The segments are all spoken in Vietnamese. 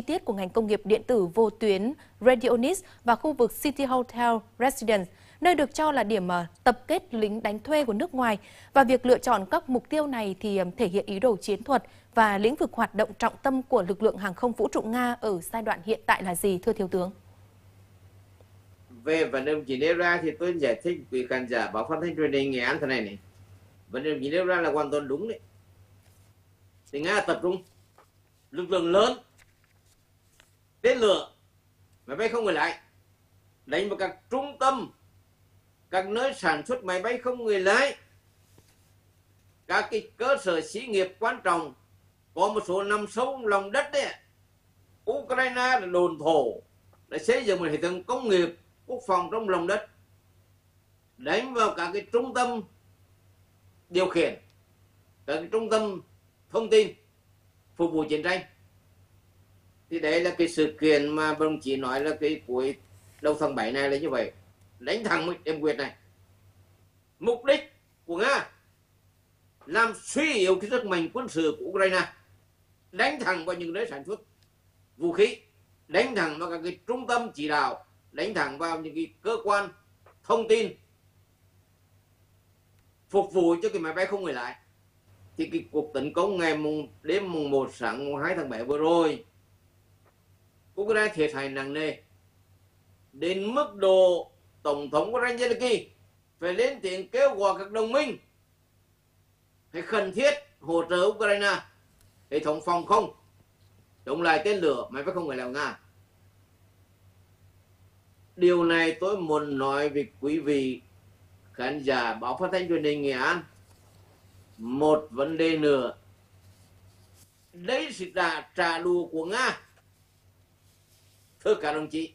tiết của ngành công nghiệp điện tử vô tuyến Radionis và khu vực City Hotel Residence, nơi được cho là điểm tập kết lính đánh thuê của nước ngoài. Và việc lựa chọn các mục tiêu này thì thể hiện ý đồ chiến thuật và lĩnh vực hoạt động trọng tâm của lực lượng hàng không vũ trụ Nga ở giai đoạn hiện tại là gì, thưa Thiếu tướng? Về vấn đề chỉ nêu ra thì tôi giải thích quý khán giả báo phát thanh truyền hình Nghệ An thế này này. Vấn đề chỉ nêu ra là hoàn toàn đúng đấy. Thì Nga tập trung lực lượng lớn, tên lửa, máy bay không người lái, đánh vào các trung tâm, các nơi sản xuất máy bay không người lái, các cái cơ sở xí nghiệp quan trọng, có một số nằm sâu lòng đất đấy. Ukraine là đồn thổ, để xây dựng một hệ thống công nghiệp quốc phòng trong lòng đất, đánh vào các cái trung tâm điều khiển, các cái trung tâm thông tin phục vụ chiến tranh. Thì đấy là cái sự kiện mà đồng chí nói là cái cuối đầu tháng 7 này là như vậy, đánh thẳng đêm Nguyệt này. Mục đích của Nga làm suy yếu cái sức mạnh quân sự của Ukraine, đánh thẳng vào những nơi sản xuất vũ khí, đánh thẳng vào các cái trung tâm chỉ đạo, đánh thẳng vào những cái cơ quan thông tin phục vụ cho cái máy bay không người lái. Thì cái cuộc tấn công đêm mùng 1 sáng mùng 2 tháng 7 vừa rồi, Ukraine thiệt hại nặng nề đến mức độ Tổng thống Ukraine Zelensky phải lên tiếng kêu gọi các đồng minh hãy khẩn thiết hỗ trợ Ukraine hệ thống phòng không chống lại tên lửa máy bay không người lái Nga. Điều này tôi muốn nói với quý vị khán giả báo phát thanh truyền hình Nghệ An một vấn đề nữa. Đây là trả đũa của Nga, thưa các đồng chí.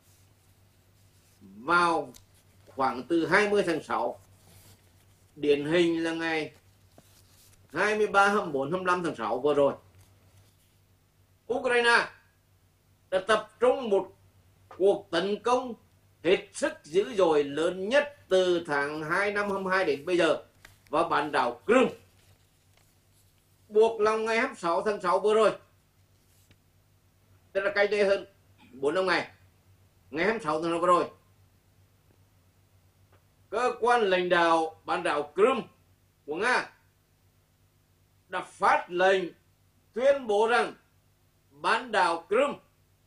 Vào khoảng từ 20 tháng 6, điển hình là ngày 23, 24, 25 tháng 6 vừa rồi, Ukraine đã tập trung một cuộc tấn công hết sức dữ dội, lớn nhất từ tháng 2 năm 22 đến bây giờ vào bán đảo Crimea. Buộc lòng ngày 26 tháng 6 vừa rồi, tức là cách đây hơn 4 năm ngày, ngày 26 tháng 6 vừa rồi, cơ quan lãnh đạo bán đảo Crimea của Nga đã phát lệnh tuyên bố rằng bán đảo Crimea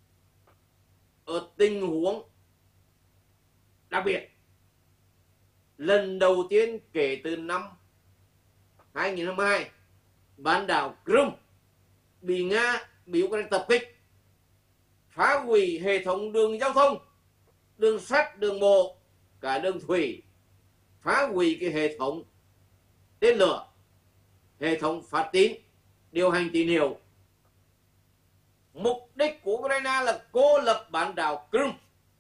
ở tình huống đặc biệt lần đầu tiên kể từ năm 2022, bán đảo Crimea bị Ukraine tập kích, phá hủy hệ thống đường giao thông, đường sắt, đường bộ, cả đường thủy, phá hủy cái hệ thống tên lửa, hệ thống phát tín, điều hành tín hiệu. Mục đích của Ukraine là cô lập bán đảo Crimea,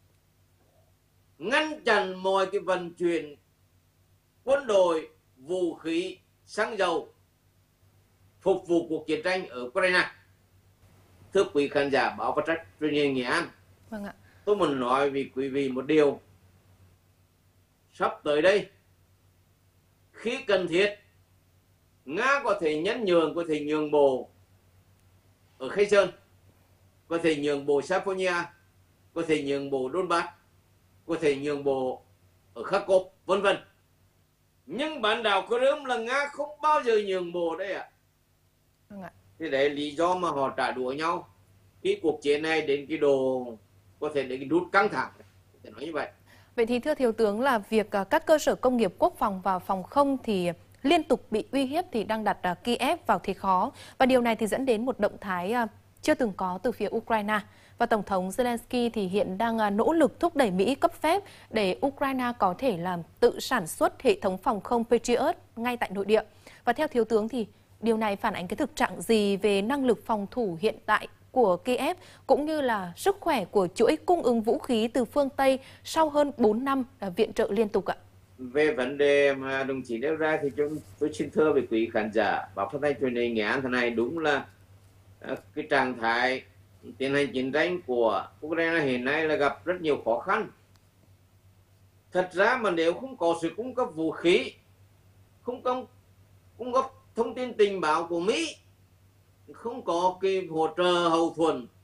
ngăn chặn mọi cái vận chuyển quân đội, vũ khí, xăng dầu phục vụ cuộc chiến tranh ở Ukraine. Thưa quý khán giả báo phát thanh truyền hình Nghệ An, Vâng ạ. tôi muốn nói với quý vị một điều. Sắp tới đây, khi cần thiết, Nga có thể nhẫn nhường, có thể nhường bộ ở Kherson, có thể nhường bộ Saphonia, có thể nhường bộ Donbass, có thể nhường bộ ở Kharkov, vân vân. Nhưng bán đảo Crimea là Nga không bao giờ nhường bộ đấy ạ. Vâng ạ. Thế đấy lý do mà họ trả đũa nhau. Khi cuộc chiến này đến cái độ có thể đến cái nút căng thẳng, để nói như vậy. Vậy thì thưa Thiếu tướng là việc các cơ sở công nghiệp quốc phòng và phòng không thì liên tục bị uy hiếp thì đang đặt Kiev vào thế khó. Và điều này thì dẫn đến một động thái chưa từng có từ phía Ukraine. Và Tổng thống Zelensky thì hiện đang nỗ lực thúc đẩy Mỹ cấp phép để Ukraine có thể làm tự sản xuất hệ thống phòng không Patriot ngay tại nội địa. Và theo Thiếu tướng thì điều này phản ánh cái thực trạng gì về năng lực phòng thủ hiện tại của Kiev cũng như là sức khỏe của chuỗi cung ứng vũ khí từ phương Tây sau hơn 4 năm viện trợ liên tục ạ? Về vấn đề mà đồng chí nêu ra thì tôi xin thưa với quý khán giả báo phát thanh truyền hình Nghệ An thế này, đúng là cái trạng thái tiến hành chiến tranh của Ukraine hiện nay là gặp rất nhiều khó khăn. Thật ra mà nếu không có sự cung cấp vũ khí, không cung cấp thông tin tình báo của Mỹ, không có cái hỗ trợ hậu thuẫn